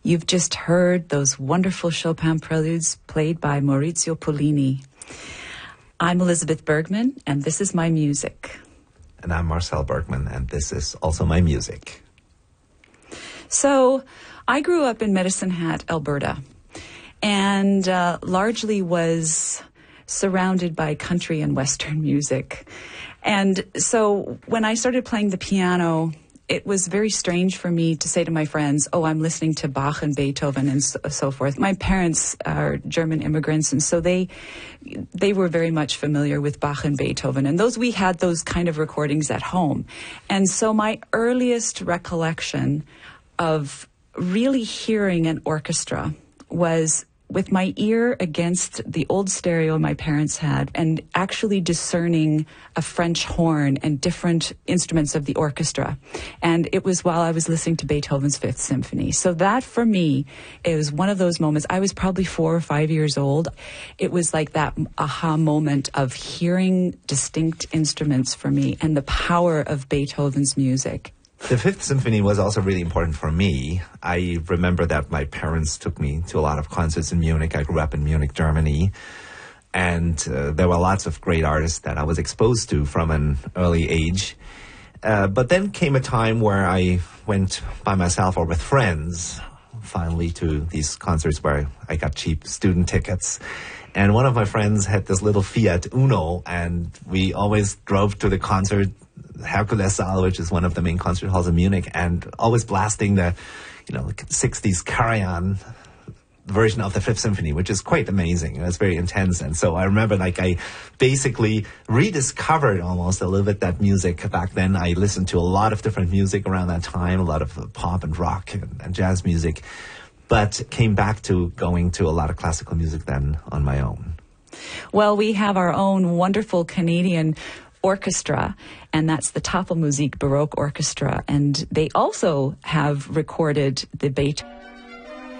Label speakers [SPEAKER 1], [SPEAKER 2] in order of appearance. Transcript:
[SPEAKER 1] You've just heard those wonderful Chopin preludes played by Maurizio Pollini. I'm Elizabeth Bergman, and this is my music.
[SPEAKER 2] And I'm Marcel Bergman, and this is also my music.
[SPEAKER 1] So, I grew up in Medicine Hat, Alberta, and largely was surrounded by country and Western music. And so when I started playing the piano, it was very strange for me to say to my friends, oh, I'm listening to Bach and Beethoven and so forth. My parents are German immigrants, and so they were very much familiar with Bach and Beethoven. And we had those kind of recordings at home. And so my earliest recollection of really hearing an orchestra was with my ear against the old stereo my parents had and actually discerning a French horn and different instruments of the orchestra. And it was while I was listening to Beethoven's Fifth Symphony. So that, for me, it was one of those moments. I was probably 4 or 5 years old. It was like that aha moment of hearing distinct instruments for me and the power of Beethoven's music.
[SPEAKER 2] The Fifth Symphony was also really important for me. I remember that my parents took me to a lot of concerts in Munich. I grew up in Munich, Germany. And there were lots of great artists that I was exposed to from an early age. But then came a time where I went by myself or with friends, finally, to these concerts where I got cheap student tickets. And one of my friends had this little Fiat Uno, and we always drove to the concert, Hercules Saal, which is one of the main concert halls in Munich, and always blasting the, 60s Karajan version of the Fifth Symphony, which is quite amazing. It was very intense. And so I remember I basically rediscovered almost a little bit that music back then. I listened to a lot of different music around that time, a lot of pop and rock and jazz music, but came back to going to a lot of classical music then on my own.
[SPEAKER 1] Well, we have our own wonderful Canadian orchestra, and that's the Tafelmusik Baroque Orchestra, and they also have recorded the Beethoven